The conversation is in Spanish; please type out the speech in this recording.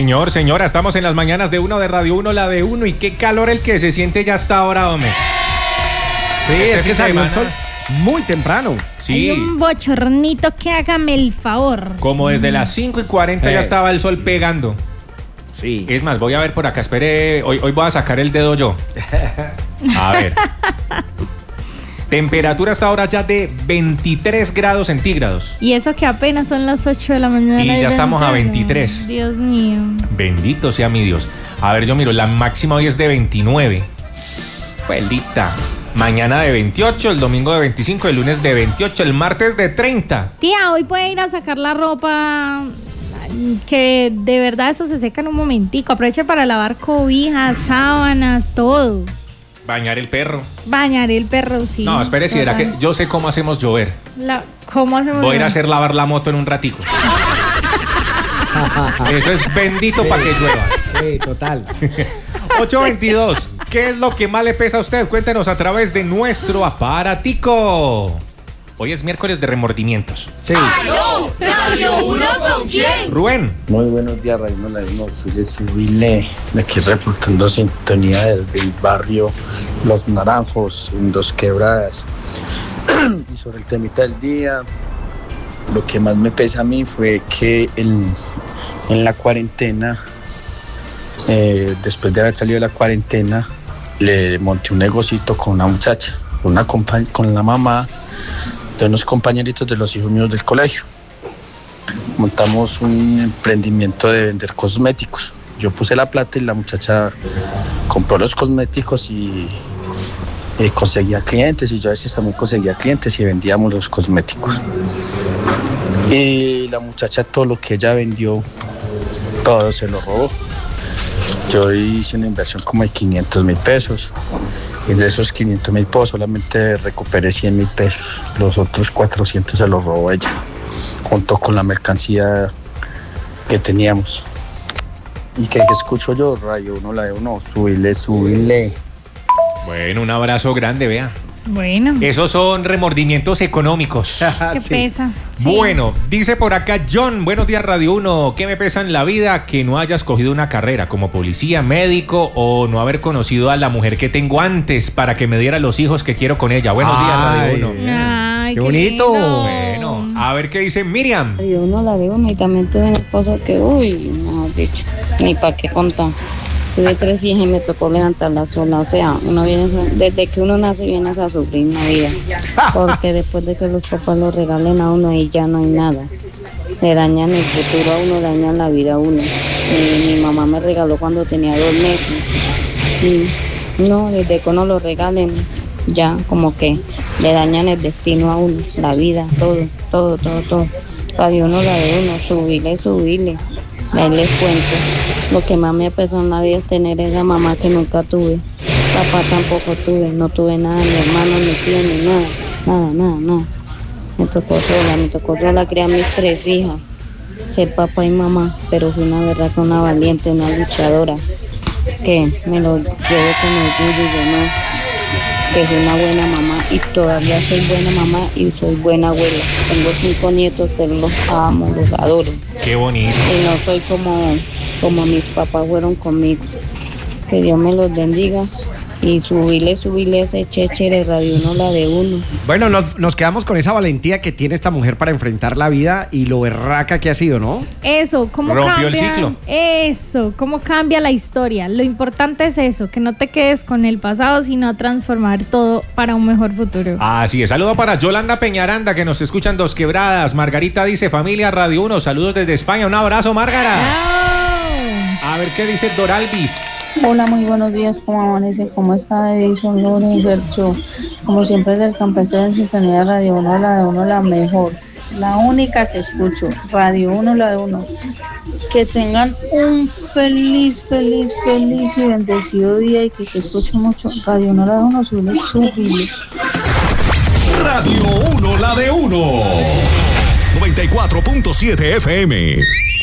señor, señora, estamos en las mañanas de uno de Radio 1, la de uno, y qué calor el que se siente ya hasta ahora, hombre. Sí, es que salió el sol muy temprano. Sí. Hay un bochornito que hágame el favor. Como desde las 5:40 ya estaba el sol pegando. Sí. Es más, voy a ver por acá, espere, hoy voy a sacar el dedo yo. A ver. Temperatura hasta ahora ya de 23 grados centígrados. Y eso que apenas son las 8 de la mañana. Y ya estamos a 23. Dios mío. Bendito sea mi Dios. A ver, yo miro, la máxima hoy es de 29. Abuelita. Mañana de 28, el domingo de 25, el lunes de 28, el martes de 30. Tía, hoy puede ir a sacar la ropa, que de verdad eso se seca en un momentico. Aproveche para lavar cobijas, sábanas, todo. Bañar el perro. Bañar el perro, sí. No, espere, si era que yo sé cómo hacemos llover. ¿Cómo hacemos? Voy a ir a hacer lavar la moto en un ratico. Eso es bendito para que llueva. Sí, total. 8:22. ¿Qué es lo que más le pesa a usted? Cuéntenos a través de nuestro aparatico. Hoy es miércoles de remordimientos. Sí. ¡Aló! ¿Radio 1 con quién? Rubén. Muy buenos días, Radio 1, soy de Subile, me aquí reportando sintonía desde el barrio Los Naranjos, en Dos Quebradas. Y sobre el temita del día, lo que más me pesa a mí fue que en la cuarentena, después de haber salido de la cuarentena, le monté un negocito con una muchacha, con la mamá de unos compañeritos de los hijos míos del colegio. Montamos un emprendimiento de vender cosméticos. Yo puse la plata y la muchacha compró los cosméticos y conseguía clientes, y yo a veces también conseguía clientes y vendíamos los cosméticos. Y la muchacha, todo lo que ella vendió, todo se lo robó. Yo hice una inversión como de 500,000 pesos, y de esos 500,000 pesos solamente recuperé 100,000 pesos. Los otros 400 se los robó ella, junto con la mercancía que teníamos. ¿Y qué escucho yo? Radio 1, la de 1, subile. Bueno, un abrazo grande, vea. Bueno. Esos son remordimientos económicos. ¿Qué pesa? Sí. Bueno, dice por acá John, buenos días Radio 1, ¿qué me pesa en la vida? Que no hayas cogido una carrera como policía, médico, o no haber conocido a la mujer que tengo antes para que me diera los hijos que quiero con ella. Buenos días Radio 1. Ay, qué bonito. lindo. Bueno, a ver qué dice Miriam. Radio 1, la de 1, y también tuve un esposo que, mejor dicho, ni para qué contar. Tuve 3 hijas y me tocó levantarla sola. O sea, uno desde que uno nace vienes a sufrir la vida. Porque después de que los papás lo regalen a uno y ya no hay nada. Le dañan el futuro a uno, dañan la vida a uno. Mi mamá me regaló cuando tenía 2 meses. Y no, desde que uno lo regalen, ya como que le dañan el destino a uno, la vida, todo. Radio 1, la de 1, subile. Ahí les cuento. Lo que más me pesó en la vida es tener esa mamá que nunca tuve. Papá tampoco tuve, no tuve nada, ni hermano, ni tío, ni nada. Me tocó sola criar mis 3 hijas, ser papá y mamá, pero fui una verdad que una valiente, una luchadora, que me lo llevo con orgullo y yo no, que soy una buena mamá y todavía soy buena mamá y soy buena abuela. Tengo 5 nietos, pero los amo, los adoro. Qué bonito. Y no soy como mis papás fueron conmigo. Que Dios me los bendiga. Y subile ese cheche de Radio 1, la de 1. Bueno, nos quedamos con esa valentía que tiene esta mujer para enfrentar la vida y lo berraca que ha sido, ¿no? Eso, ¿cómo Rompió cambia? el ciclo. Eso, ¿cómo cambia la historia? Lo importante es eso, que no te quedes con el pasado, sino transformar todo para un mejor futuro. Así es, saludo para Yolanda Peñaranda, que nos escuchan Dos Quebradas. Margarita dice, familia Radio 1, saludos desde España. Un abrazo, Márgara. ¡Chao! A ver qué dice Doralvis. Hola, muy buenos días, ¿cómo amanece? ¿Cómo está Edison, Luna y Bercho? Como siempre del campestre en sintonía de Radio 1, la de 1, la mejor, la única que escucho, Radio 1, la de 1. Que tengan un feliz y bendecido día y que escuchen mucho. Radio 1, la de 1, subile. Radio 1, la de 1. 94.7 FM.